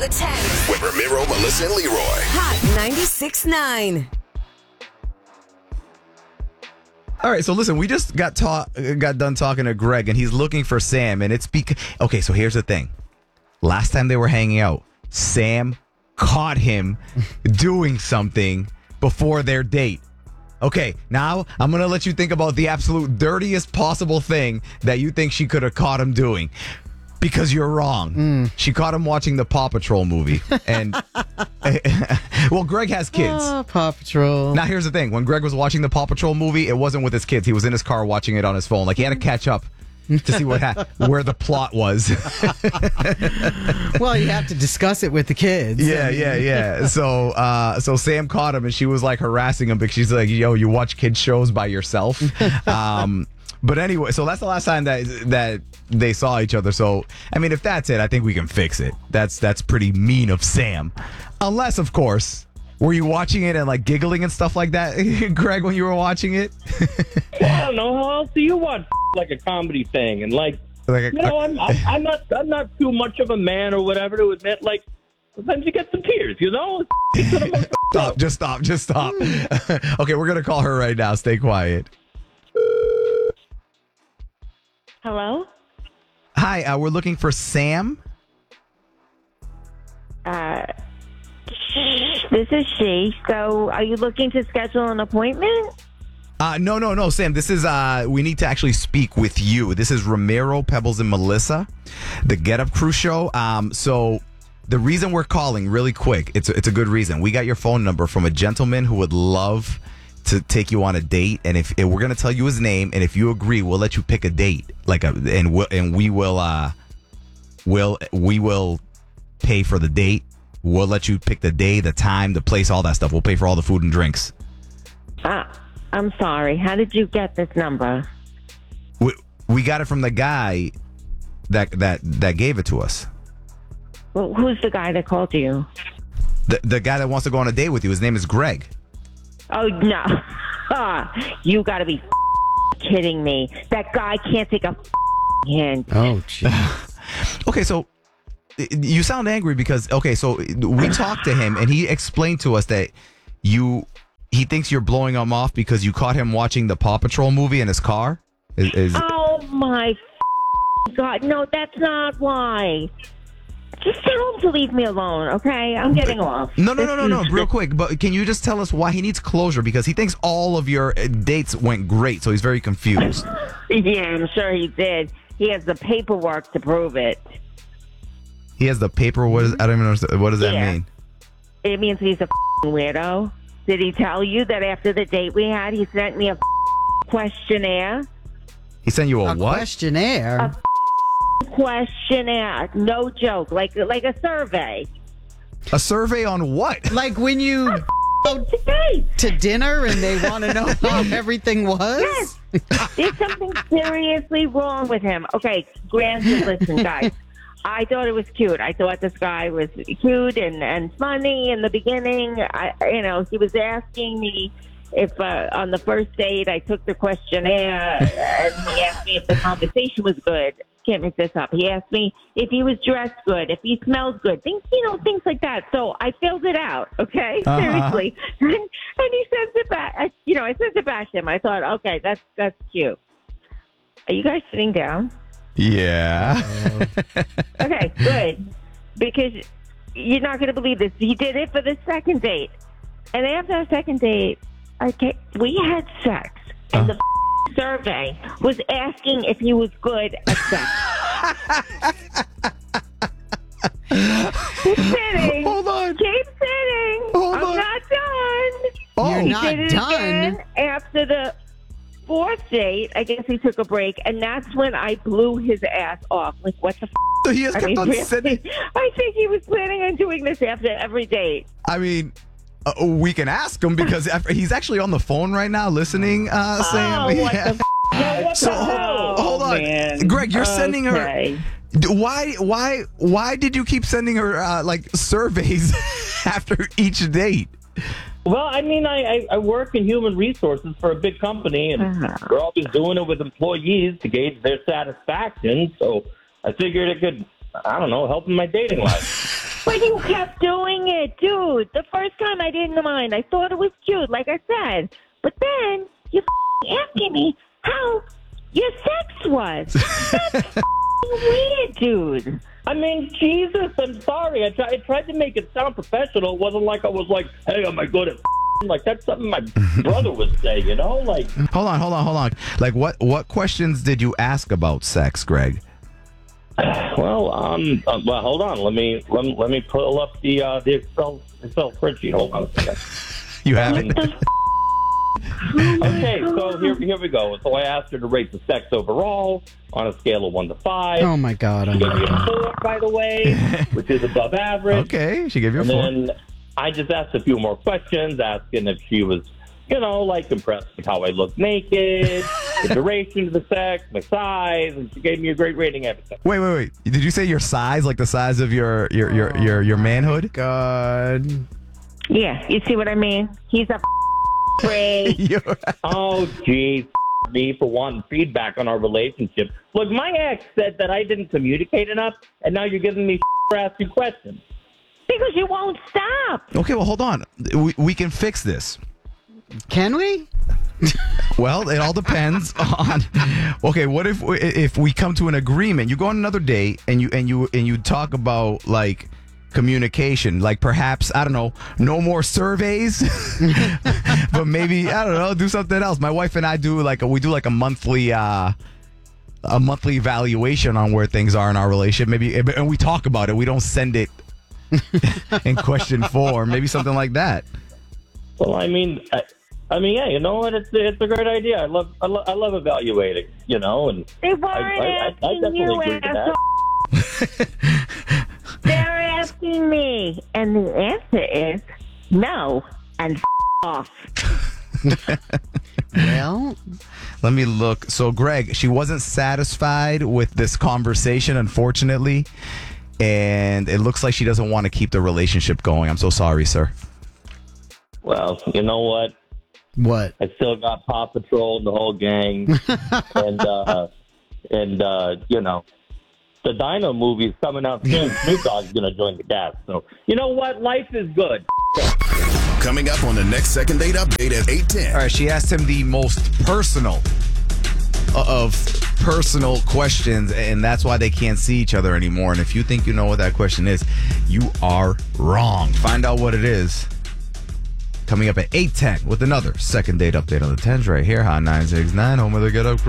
the 10th. With Ramiro, Melissa, and Leroy. Hot 96.9. All right, so listen, we just got done talking to Greg, and he's looking for Sam, and it's because... Okay, so here's the thing. Last time they were hanging out, Sam caught him doing something before their date. Okay, now I'm going to let you think about the absolute dirtiest possible thing that you think she could have caught him doing. Because you're wrong. She caught him watching the Paw Patrol movie. And, well, Greg has kids. Oh, Paw Patrol. Now, here's the thing. When Greg was watching the Paw Patrol movie, it wasn't with his kids. He was in his car watching it on his phone. Like, he had to catch up to see where the plot was. Well, you have to discuss it with the kids. Yeah. So Sam caught him, and she was, like, harassing him because she's like, yo, you watch kids shows by yourself? But anyway, so that's the last time that they saw each other. So, I mean, if that's it, I think we can fix it. That's pretty mean of Sam. Unless, of course, were you watching it and like giggling and stuff like that, Greg, when you were watching it? Well, I don't know. How else do you watch like a comedy thing? And I'm not too much of a man or whatever to admit, like, sometimes you get some tears, you know? Just stop. Okay, we're going to call her right now. Stay quiet. Hello? Hi, we're looking for Sam. This is she. So, are you looking to schedule an appointment? No, Sam. This is, we need to actually speak with you. This is Ramiro, Pebbles, and Melissa, the Get Up Crew show. So, the reason we're calling really quick, it's a good reason. We got your phone number from a gentleman who would love to take you on a date, and if we're gonna tell you his name, and if you agree, we'll let you pick a date, and we will pay for the date. We'll let you pick the day, the time, the place, all that stuff. We'll pay for all the food and drinks. I'm sorry. How did you get this number? We got it from the guy that gave it to us. Well, who's the guy that called you? The guy that wants to go on a date with you. His name is Greg. Oh, no. You got to be kidding me. That guy can't take a hint. Oh, jeez. Okay, so you sound angry because, okay, so we talked to him and he explained to us that he thinks you're blowing him off because you caught him watching the Paw Patrol movie in his car. Oh, my God. No, that's not why. Just tell him to leave me alone, okay? I'm getting off. No. Real quick, but can you just tell us why he needs closure? Because he thinks all of your dates went great, so he's very confused. Yeah, I'm sure he did. He has the paperwork to prove it. He has the paper? I don't even understand. What does that mean? It means he's a weirdo. Did he tell you that after the date we had, he sent me a questionnaire? He sent you a what? Questionnaire? A questionnaire. No joke. Like a survey. A survey on what? Like when you go to dinner and they want to know how everything was? Yes. There's something seriously wrong with him. Okay, granted, listen, guys. I thought it was cute. I thought this guy was cute and funny in the beginning. He was asking me if on the first date I took the questionnaire and he asked me if the conversation was good. Can't make this up. He asked me if he was dressed good, if he smelled good, things like that. So I filled it out, okay? Seriously. And he sends it back. I sent it back to him. I thought, okay, that's cute. Are you guys sitting down? Yeah. Okay, good. Because you're not going to believe this. He did it for the second date. And after the second date, we had sex. And the survey was asking if he was good at sex. Keep sitting. Hold on. Keep sitting. I'm not done. You're He not did it done? again after the fourth date. I guess he took a break, and that's when I blew his ass off. Like, what the f***? So he has kept on sending... I think he was planning on doing this after every date. I mean... we can ask him because he's actually on the phone right now listening, Sam. What the hold on. Man. Greg, you're sending her... Why did you keep sending her, surveys after each date? Well, I mean, I work in human resources for a big company, and we're always doing it with employees to gauge their satisfaction. So I figured it could, I don't know, help in my dating life. But you kept doing it, dude. The first time I didn't mind. I thought it was cute, like I said. But then you asking me how your sex was. That's weird, dude. I mean, Jesus, I'm sorry. I tried to make it sound professional. It wasn't like I was like, hey, am I good at like that's something my brother would say, you know? Like, hold on. Like, what questions did you ask about sex, Greg? well, hold on. Let me pull up the Excel spreadsheet. Hold on a second. You have it? Okay, so here we go. So I asked her to rate the sex overall on a scale of 1 to 5. Oh my God! She gave me a 4, by the way, which is above average. Okay, she gave you a 4. And then I just asked a few more questions, asking if she was, like impressed with how I looked naked, the duration of the sex, my size, and she gave me a great rating. Everything. Wait. Did you say your size, like the size of your manhood? God. Yeah, you see what I mean? He's a freak. Oh, geez. Me for wanting feedback on our relationship. Look, my ex said that I didn't communicate enough, and now you're giving me for asking questions. Because you won't stop. Okay, well, hold on. We can fix this. Can we? Well, it all depends on. Okay, what if we come to an agreement? You go on another date and you talk about like communication, like perhaps I don't know, no more surveys, but maybe I don't know, do something else. My wife and I do like a monthly evaluation on where things are in our relationship. Maybe, and we talk about it. We don't send it in question form. Maybe something like that. Well, I mean, yeah, you know what? It's a great idea. I love evaluating, and They weren't I asking definitely you, agree to that. They're asking me, and the answer is no and off. Well, let me look. So, Greg, she wasn't satisfied with this conversation, unfortunately, and it looks like she doesn't want to keep the relationship going. I'm so sorry, sir. Well, you know what? what? I still got Paw Patrol and the whole gang, and the Dino movie's coming out soon. Snoop Dogg's going to join the cast. So, you know what? Life is good. Coming up on the next Second Date Update at 8:10. All right, she asked him the most personal of personal questions, and that's why they can't see each other anymore. And if you think you know what that question is, you are wrong. Find out what it is coming up at 8:10 with another Second Date Update on the 10s right here. Hot 969, home of the Get Up Crew.